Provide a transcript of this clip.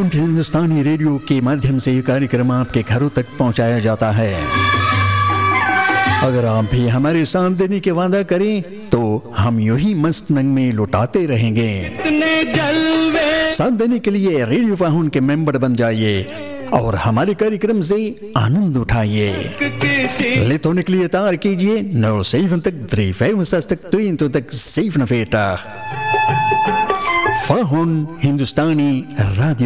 के हिंदुस्तानी रेडियो के माध्यम से ये कार्यक्रम आपके घरों तक पहुंचाया जाता है। अगर आप भी हमारे साथ देने के वादा करें तो हम यूं ही मस्त नंग में लुटाते रहेंगे। साथ देने के लिए रेडियो फाहुन के मेंबर बन जाइए और हमारे कार्यक्रम से आनंद उठाइए। लेत होने के लिए तार कीजिए 07353 फाहुन हिंदुस्तानी radio